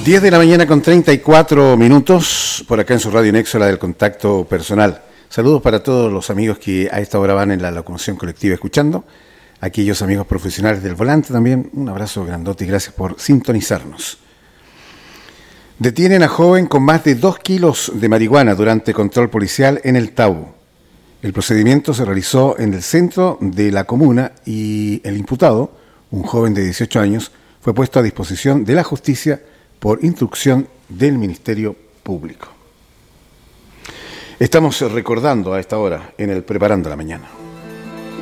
10 de la mañana con 34 minutos, por acá en su Radio Nexo, la del contacto personal. Saludos para todos los amigos que a esta hora van en la locomoción colectiva escuchando. Aquellos amigos profesionales del volante también, un abrazo grandote y gracias por sintonizarnos. Detienen a joven con más de 2 kilos de marihuana durante control policial en el Taubo. El procedimiento se realizó en el centro de la comuna y el imputado, un joven de 18 años, fue puesto a disposición de la justicia por instrucción del Ministerio Público. Estamos recordando a esta hora en el Preparando la Mañana.